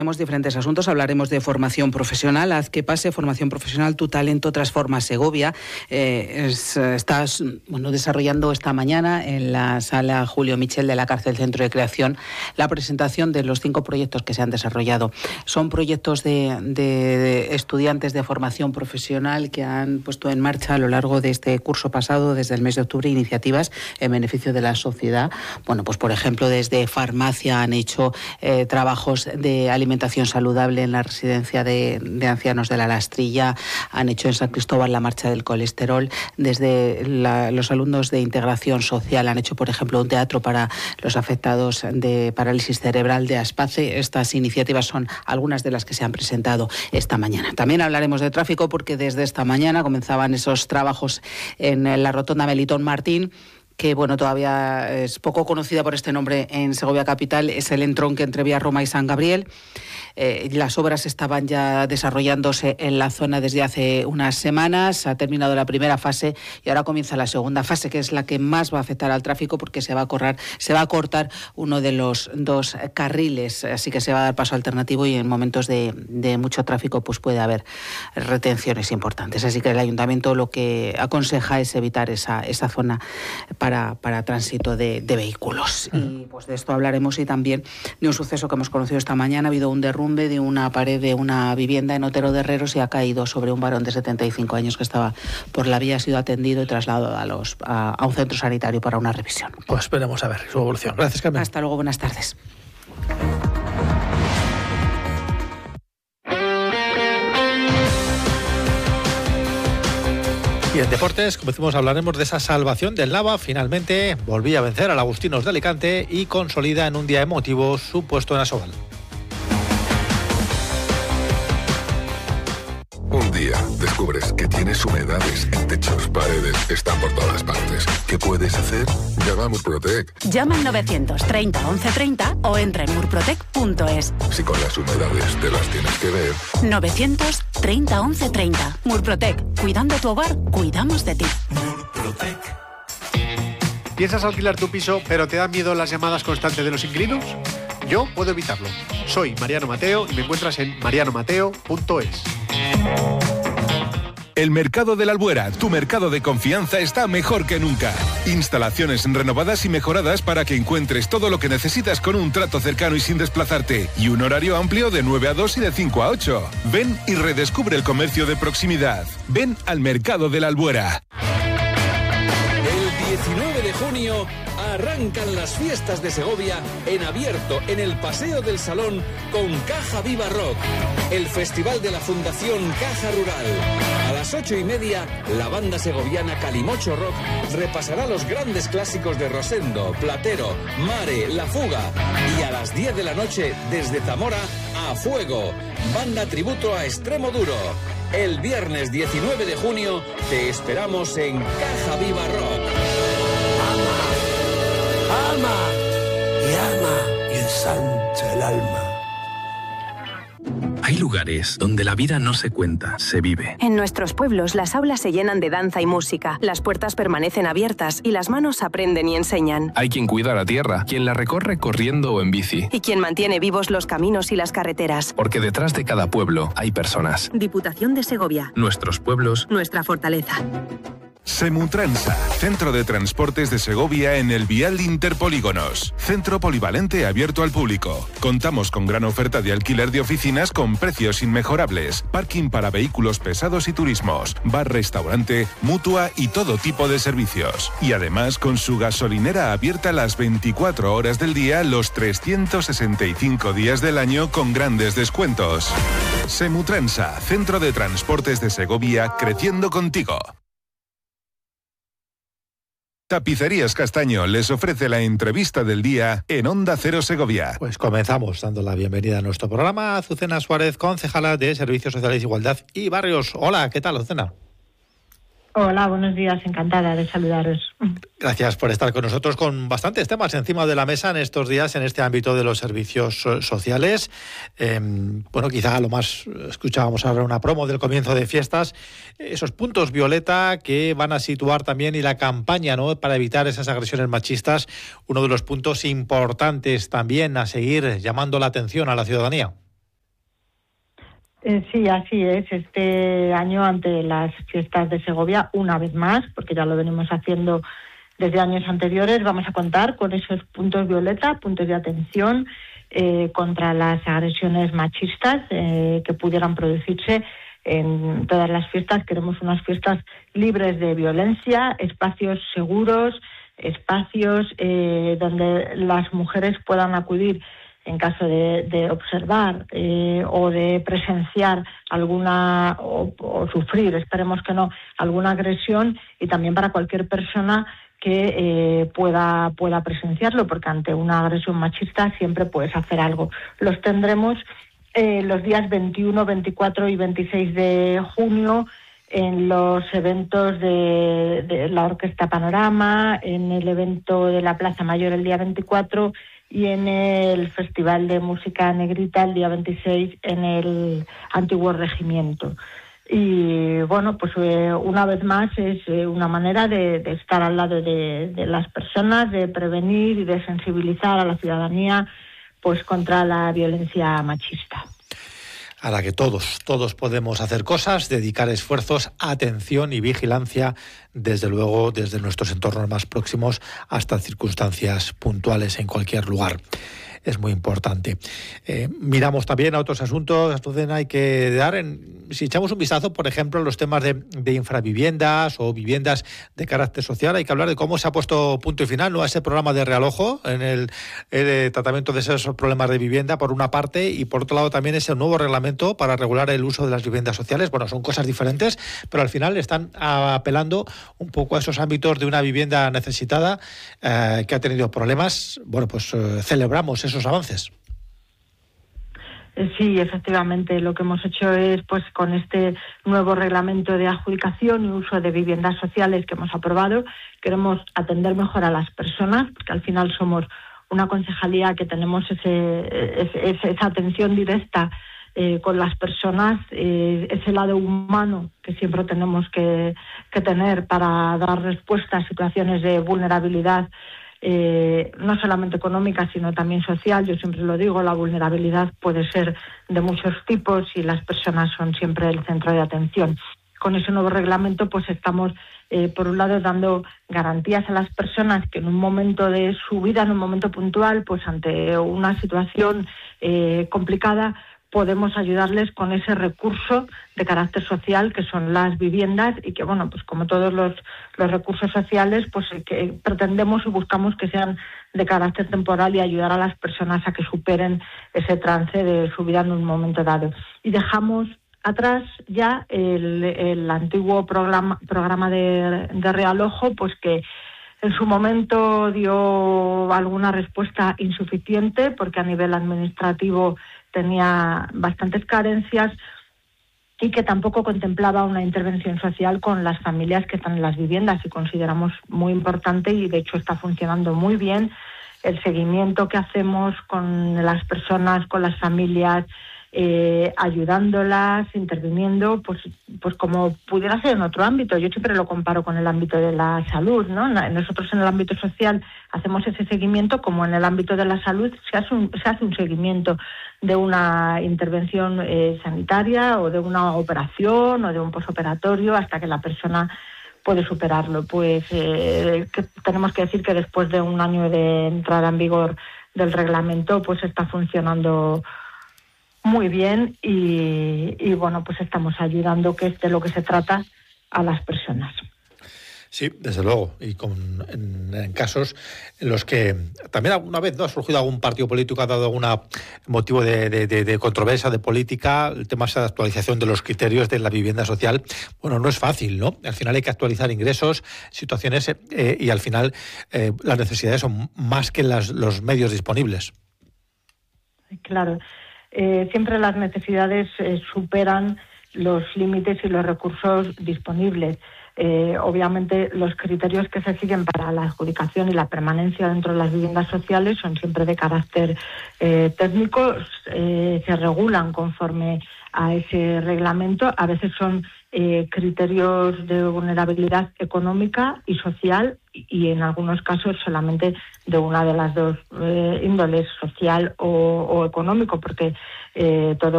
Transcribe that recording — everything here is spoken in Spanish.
Tenemos diferentes asuntos, hablaremos de formación profesional. Haz que pase, formación profesional, tu talento transforma Segovia. Estás desarrollando esta mañana en la sala Julio Michel de la Cárcel Centro de Creación la presentación de los 5 proyectos que se han desarrollado. Son proyectos de estudiantes de formación profesional que han puesto en marcha a lo largo de este curso pasado, desde el mes de octubre, iniciativas en beneficio de la sociedad. Bueno, pues por ejemplo, desde farmacia han hecho trabajos de alimentación saludable en la residencia de ancianos de La Lastrilla, han hecho en San Cristóbal la marcha del colesterol, desde los alumnos de integración social han hecho, por ejemplo, un teatro para los afectados de parálisis cerebral de Aspace. Estas iniciativas son algunas de las que se han presentado esta mañana. También hablaremos de tráfico porque desde esta mañana comenzaban esos trabajos en la rotonda Melitón Martín, que todavía es poco conocida por este nombre en Segovia capital. Es el entronque entre Vía Roma y San Gabriel. Las obras estaban ya desarrollándose en la zona desde hace unas semanas. Ha terminado la primera fase y ahora comienza la segunda fase, que es la que más va a afectar al tráfico porque se va a cortar uno de los 2 carriles, así que se va a dar paso alternativo y en momentos de mucho tráfico pues puede haber retenciones importantes. Así que el ayuntamiento lo que aconseja es evitar esa zona para tránsito de vehículos. Y pues de esto hablaremos, y también de un suceso que hemos conocido esta mañana. Ha habido un derrumbe de una pared de una vivienda en Otero de Herreros y ha caído sobre un varón de 75 años que estaba por la vía, ha sido atendido y trasladado a un centro sanitario para una revisión. Pues esperemos a ver su evolución. Gracias, Carmen. Hasta luego, buenas tardes. Y en deportes, como decimos, hablaremos de esa salvación del Nava. Finalmente volvía a vencer al Agustinos de Alicante y consolida en un día emotivo su puesto en Asobal. Un día descubres que tienes humedades en techos, paredes, están por todas partes. ¿Qué puedes hacer? Llama a Murprotec. Llama al 930 1130 o entra en murprotec.es. Si con las humedades te las tienes que ver. 930 1130. Murprotec. Cuidando tu hogar, cuidamos de ti. Murprotec. ¿Piensas alquilar tu piso, pero te dan miedo las llamadas constantes de los inquilinos? Yo puedo evitarlo. Soy Mariano Mateo y me encuentras en marianomateo.es. El Mercado de la Albuera, tu mercado de confianza, está mejor que nunca. Instalaciones renovadas y mejoradas para que encuentres todo lo que necesitas con un trato cercano y sin desplazarte. Y un horario amplio de 9 a 2 y de 5 a 8. Ven y redescubre el comercio de proximidad. Ven al Mercado de la Albuera. El 19 de junio arrancan las fiestas de Segovia en abierto en el Paseo del Salón con Caja Viva Rock, el festival de la Fundación Caja Rural. A las 8:30, la banda segoviana Calimocho Rock repasará los grandes clásicos de Rosendo, Platero, Mare, La Fuga. Y a las 10 de la noche, desde Zamora, A Fuego, banda tributo a Extremo Duro. El viernes 19 de junio te esperamos en Caja Viva Rock. Ama y ensancha el alma. Hay lugares donde la vida no se cuenta, se vive. En nuestros pueblos las aulas se llenan de danza y música, las puertas permanecen abiertas y las manos aprenden y enseñan. Hay quien cuida la tierra, quien la recorre corriendo o en bici. Y quien mantiene vivos los caminos y las carreteras. Porque detrás de cada pueblo hay personas. Diputación de Segovia. Nuestros pueblos. Nuestra fortaleza. Semutransa, Centro de Transportes de Segovia en el Vial Interpolígonos. Centro polivalente abierto al público. Contamos con gran oferta de alquiler de oficinas con precios inmejorables. Parking para vehículos pesados y turismos. Bar, restaurante, mutua y todo tipo de servicios. Y además con su gasolinera abierta las 24 horas del día, los 365 días del año con grandes descuentos. Semutransa, Centro de Transportes de Segovia, creciendo contigo. Tapicerías Castaño les ofrece la entrevista del día en Onda Cero Segovia. Pues comenzamos dando la bienvenida a nuestro programa a Azucena Suárez, concejala de Servicios Sociales, Igualdad y Barrios. Hola, ¿qué tal, Azucena? Hola, buenos días, encantada de saludaros. Gracias por estar con nosotros con bastantes temas encima de la mesa en estos días en este ámbito de los servicios sociales. Quizá lo más escuchábamos ahora una promo del comienzo de fiestas, esos puntos violeta que van a situar también y la campaña, ¿no?, para evitar esas agresiones machistas, uno de los puntos importantes también a seguir llamando la atención a la ciudadanía. Sí, así es. Este año, ante las fiestas de Segovia, una vez más, porque ya lo venimos haciendo desde años anteriores, vamos a contar con esos puntos violeta, puntos de atención contra las agresiones machistas que pudieran producirse en todas las fiestas. Queremos unas fiestas libres de violencia, espacios seguros, espacios donde las mujeres puedan acudir en caso de observar o de presenciar alguna o sufrir, esperemos que no, alguna agresión, y también para cualquier persona que pueda presenciarlo, porque ante una agresión machista siempre puedes hacer algo. Los tendremos los días 21, 24 y 26 de junio en los eventos de la Orquesta Panorama, en el evento de la Plaza Mayor el día 24 y en el Festival de Música Negrita el día 26 en el Antiguo Regimiento. Y bueno, pues una vez más es una manera de estar al lado de las personas, de prevenir y de sensibilizar a la ciudadanía pues contra la violencia machista. A la que todos podemos hacer cosas, dedicar esfuerzos, atención y vigilancia, desde luego, desde nuestros entornos más próximos hasta circunstancias puntuales en cualquier lugar. Es muy importante. Miramos también a otros asuntos, hay que dar, si echamos un vistazo, por ejemplo, a los temas de infraviviendas o viviendas de carácter social, hay que hablar de cómo se ha puesto punto y final, ¿no?, a ese programa de realojo en el tratamiento de esos problemas de vivienda, por una parte, y por otro lado también ese nuevo reglamento para regular el uso de las viviendas sociales. Bueno, son cosas diferentes, pero al final están apelando un poco a esos ámbitos de una vivienda necesitada que ha tenido problemas. Bueno, pues celebramos esos avances. Sí, efectivamente, lo que hemos hecho es, pues con este nuevo reglamento de adjudicación y uso de viviendas sociales que hemos aprobado, queremos atender mejor a las personas, porque al final somos una concejalía que tenemos esa atención directa con las personas, ese lado humano que siempre tenemos que tener para dar respuesta a situaciones de vulnerabilidad, no solamente económica, sino también social. Yo siempre lo digo, la vulnerabilidad puede ser de muchos tipos y las personas son siempre el centro de atención. Con ese nuevo reglamento pues estamos, por un lado, dando garantías a las personas que en un momento de su vida, en un momento puntual, pues ante una situación complicada, podemos ayudarles con ese recurso de carácter social que son las viviendas, y que, bueno, pues como todos los recursos sociales, pues que pretendemos y buscamos que sean de carácter temporal y ayudar a las personas a que superen ese trance de su vida en un momento dado. Y dejamos atrás ya el antiguo programa de realojo, pues que en su momento dio alguna respuesta insuficiente, porque a nivel administrativo tenía bastantes carencias, y que tampoco contemplaba una intervención social con las familias que están en las viviendas, y consideramos muy importante, y de hecho está funcionando muy bien, el seguimiento que hacemos con las personas, con las familias, ayudándolas, interviniendo, pues como pudiera ser en otro ámbito. Yo siempre lo comparo con el ámbito de la salud, ¿no? Nosotros en el ámbito social hacemos ese seguimiento, como en el ámbito de la salud se hace un seguimiento de una intervención sanitaria, o de una operación, o de un posoperatorio, hasta que la persona puede superarlo. Pues que tenemos que decir que después de un año de entrada en vigor del reglamento, pues está funcionando muy bien, y bueno, pues estamos ayudando, que es de lo que se trata, a las personas. Sí, desde luego, y en casos en los que también alguna vez no ha surgido algún partido político, ha dado algún motivo de controversia, de política, el tema de la actualización de los criterios de la vivienda social. Bueno, no es fácil, ¿no? Al final hay que actualizar ingresos, situaciones, y al final las necesidades son más que los medios disponibles. Claro. Siempre las necesidades superan los límites y los recursos disponibles. Obviamente los criterios que se siguen para la adjudicación y la permanencia dentro de las viviendas sociales son siempre de carácter técnico, se regulan conforme a ese reglamento. A veces son criterios de vulnerabilidad económica y social, y en algunos casos solamente de una de las dos índoles, social o económico, porque todo